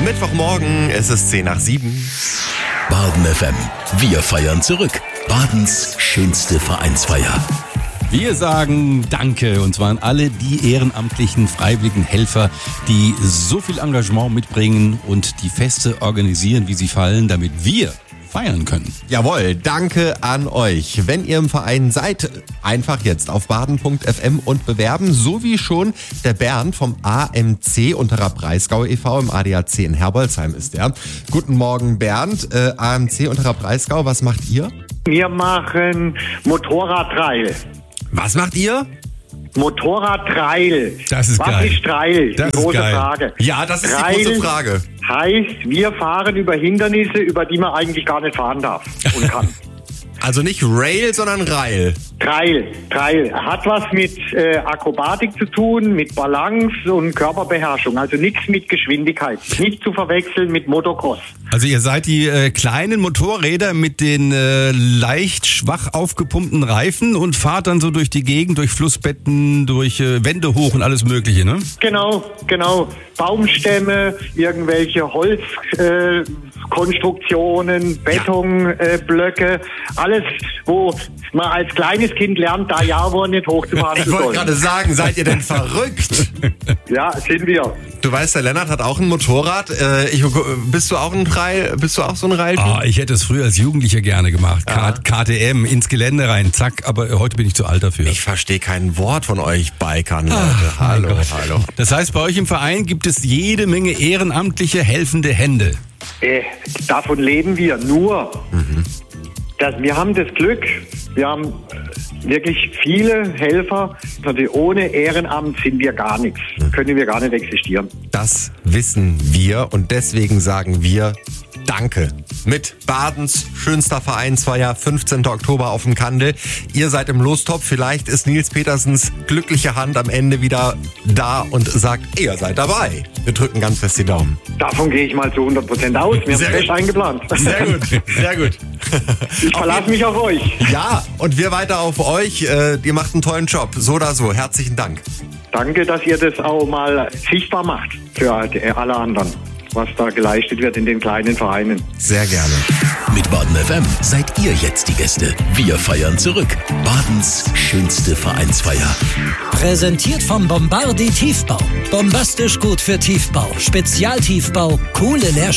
Mittwochmorgen, es ist 6:10. Baden FM. Wir feiern zurück. Badens schönste Vereinsfeier. Wir sagen Danke, und zwar an alle die ehrenamtlichen, freiwilligen Helfer, die so viel Engagement mitbringen und die Feste organisieren, wie sie fallen, damit wir feiern können. Jawohl, danke an euch. Wenn ihr im Verein seid, einfach jetzt auf baden.fm und bewerben, so wie schon der Bernd vom AMC Unterer Breisgau e.V. im ADAC in Herbolzheim ist der. Guten Morgen Bernd, AMC Unterer Breisgau, was macht ihr? Wir machen Motorradtrail. Was macht ihr? Motorradtrail. Das ist Was geil. ist Trail? Das Die ist große geil. Frage. Ja, das ist Trail die große Frage. Heißt, wir fahren über Hindernisse, über die man eigentlich gar nicht fahren darf und kann. Also nicht Rail, sondern Rail. Trail. Hat was mit Akrobatik zu tun, mit Balance und Körperbeherrschung. Also nichts mit Geschwindigkeit. Nicht zu verwechseln mit Motocross. Also ihr seid die kleinen Motorräder mit den leicht schwach aufgepumpten Reifen und fahrt dann so durch die Gegend, durch Flussbetten, durch Wände hoch und alles Mögliche, ne? Genau. Baumstämme, irgendwelche Holzkonstruktionen, Betonblöcke, alles, wo man als kleines Kind lernt, da ja wohl nicht hochzufahren Ich zu wollte sollen. gerade sagen, seid ihr denn verrückt? Ja, sind wir. Du weißt, der Lennart hat auch ein Motorrad. Bist du auch so ein Rail-Typ? Ah, ich hätte es früher als Jugendlicher gerne gemacht. KTM, ins Gelände rein, zack, aber heute bin ich zu alt dafür. Ich verstehe kein Wort von euch Bikern, Leute. Hallo. Das heißt, bei euch im Verein gibt es jede Menge ehrenamtliche, helfende Hände. Davon leben wir nur. Wir haben das Glück, wir haben wirklich viele Helfer. Also ohne Ehrenamt sind wir gar nichts, können wir gar nicht existieren. Das wissen wir und deswegen sagen wir Danke. Mit Badens schönster Vereinsfeier, 15. Oktober auf dem Kandel. Ihr seid im Lostopf. Vielleicht ist Nils Petersens glückliche Hand am Ende wieder da und sagt, ihr seid dabei. Wir drücken ganz fest die Daumen. Davon gehe ich mal zu 100% aus. Wir haben es fest eingeplant. Sehr gut. Ich verlasse mich auf euch. Ja, und wir weiter auf euch. Ihr macht einen tollen Job. So oder so. Herzlichen Dank. Danke, dass ihr das auch mal sichtbar macht für alle anderen, was da geleistet wird in den kleinen Vereinen. Sehr gerne. Mit Baden FM seid ihr jetzt die Gäste. Wir feiern zurück. Badens schönste Vereinsfeier. Präsentiert vom Bombardi Tiefbau. Bombastisch gut für Tiefbau. Spezialtiefbau, coole Leerstände.